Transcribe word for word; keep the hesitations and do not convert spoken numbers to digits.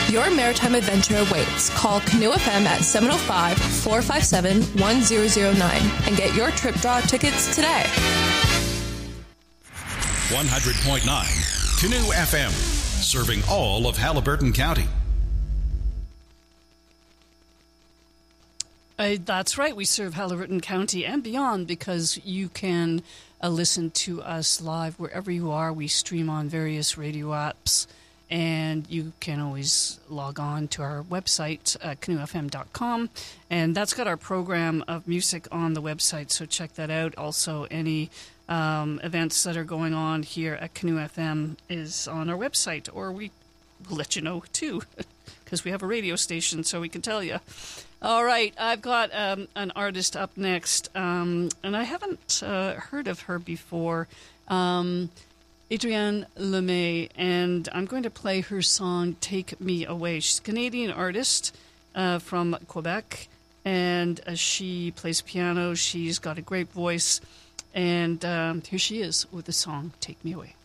Your maritime adventure awaits. Call Canoe F M at seven oh five, four five seven, one zero zero nine and get your trip draw tickets today. one hundred point nine Canoe F M, serving all of Haliburton County. Uh, that's right. We serve Haliburton County and beyond because you can uh, listen to us live wherever you are. We stream on various radio apps, and you can always log on to our website, uh, canoe f m dot com, and that's got our program of music on the website, so check that out. Also, any um, events that are going on here at Canoe F M is on our website, or we will let you know, too, because we have a radio station, so we can tell you. All right, I've got um, an artist up next, um, and I haven't uh, heard of her before, um, Adrienne Lemay, and I'm going to play her song, Take Me Away. She's a Canadian artist uh, from Quebec, and uh, she plays piano. She's got a great voice, and um, here she is with the song, Take Me Away.